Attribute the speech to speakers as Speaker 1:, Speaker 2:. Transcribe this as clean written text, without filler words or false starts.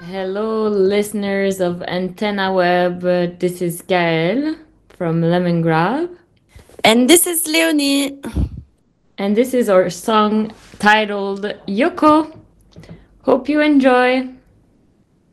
Speaker 1: Hello, listeners of Antenna Web. This is Gael from Lemongrab.
Speaker 2: And this is Leonie.
Speaker 1: And this is our song titled Yoko. Hope you enjoy.